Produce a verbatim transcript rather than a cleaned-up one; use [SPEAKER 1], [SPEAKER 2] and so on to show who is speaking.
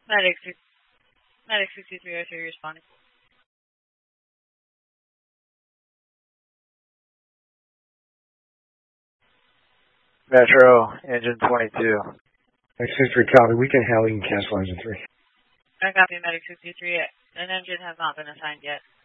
[SPEAKER 1] Medic, Medic sixty-three oh three responding.
[SPEAKER 2] Metro, engine twenty-two.
[SPEAKER 3] Medic sixty-three, copy. We can handle, you can cancel engine three.
[SPEAKER 1] I copy Medic sixty-three. An engine has not been assigned yet.